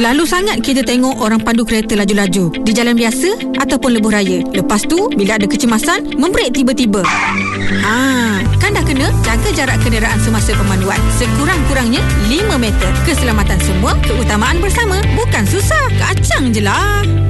Selalu sangat kita tengok orang pandu kereta laju-laju di jalan biasa ataupun lebuh raya. Lepas tu, bila ada kecemasan, membrek tiba-tiba. Kan dah kena jaga jarak kenderaan semasa pemanduan. Sekurang-kurangnya 5 meter. Keselamatan semua, keutamaan bersama. Bukan susah, kacang je lah.